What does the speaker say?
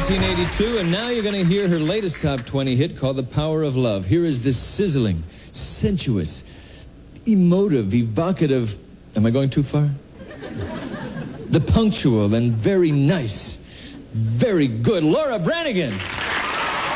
1982, and now you're going to hear her latest top 20 hit called The Power of Love. Here is this sizzling, sensuous, emotive, evocative... Am I going too far? The punctual and very nice, very good Laura Branigan.